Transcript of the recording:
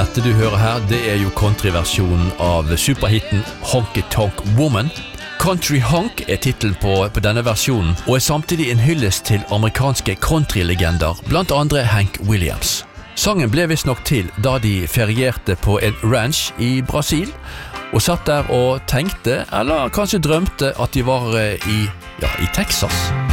dette du hører her, det jo countryversjonen av superhitten Honky Tonk Woman. Country Honk titlen på denne versjonen, og samtidig en hyllest til amerikanske countrylegender, blant andre Hank Williams. Sangen ble visst nok til da de ferierte på en ranch i Brasil, og satt der og tenkte, eller kanskje drømte at de var i Texas.